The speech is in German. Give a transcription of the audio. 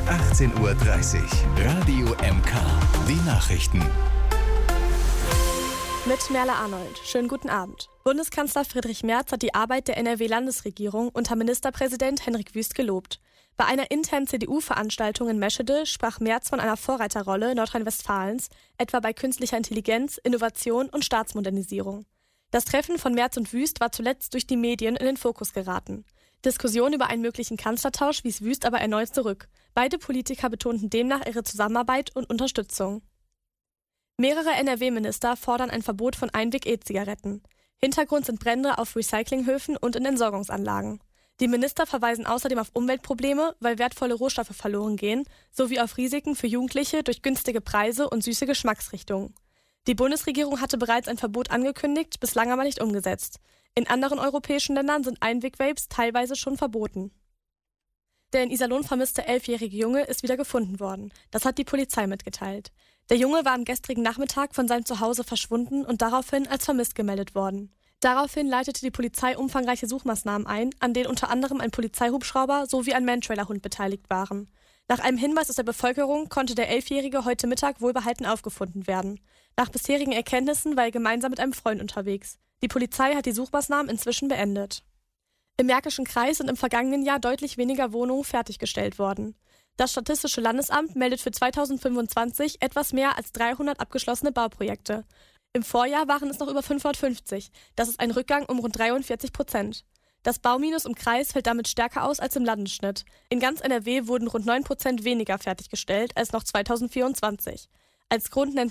18:30 Uhr. Radio MK. Die Nachrichten. Mit Merle Arnold. Schönen guten Abend. Bundeskanzler Friedrich Merz hat die Arbeit der NRW-Landesregierung unter Ministerpräsident Hendrik Wüst gelobt. Bei einer internen CDU-Veranstaltung in Meschede sprach Merz von einer Vorreiterrolle Nordrhein-Westfalens, etwa bei künstlicher Intelligenz, Innovation und Staatsmodernisierung. Das Treffen von Merz und Wüst war zuletzt durch die Medien in den Fokus geraten. Diskussion über einen möglichen Kanzlertausch wies Wüst aber erneut zurück. Beide Politiker betonten demnach ihre Zusammenarbeit und Unterstützung. Mehrere NRW-Minister fordern ein Verbot von Einweg-E-Zigaretten. Hintergrund sind Brände auf Recyclinghöfen und in Entsorgungsanlagen. Die Minister verweisen außerdem auf Umweltprobleme, weil wertvolle Rohstoffe verloren gehen, sowie auf Risiken für Jugendliche durch günstige Preise und süße Geschmacksrichtungen. Die Bundesregierung hatte bereits ein Verbot angekündigt, bislang aber nicht umgesetzt. In anderen europäischen Ländern sind Einweg-Vapes teilweise schon verboten. Der in Iserlohn vermisste 11-jährige Junge ist wieder gefunden worden. Das hat die Polizei mitgeteilt. Der Junge war am gestrigen Nachmittag von seinem Zuhause verschwunden und daraufhin als vermisst gemeldet worden. Daraufhin leitete die Polizei umfangreiche Suchmaßnahmen ein, an denen unter anderem ein Polizeihubschrauber sowie ein Mantrailer-Hund beteiligt waren. Nach einem Hinweis aus der Bevölkerung konnte der 11-Jährige heute Mittag wohlbehalten aufgefunden werden. Nach bisherigen Erkenntnissen war er gemeinsam mit einem Freund unterwegs. Die Polizei hat die Suchmaßnahmen inzwischen beendet. Im Märkischen Kreis sind im vergangenen Jahr deutlich weniger Wohnungen fertiggestellt worden. Das Statistische Landesamt meldet für 2025 etwas mehr als 300 abgeschlossene Bauprojekte. Im Vorjahr waren es noch über 550. Das ist ein Rückgang um rund 43%. Das Bauminus im Kreis fällt damit stärker aus als im Landesschnitt. In ganz NRW wurden rund 9% weniger fertiggestellt als noch 2024. Als Grund nennt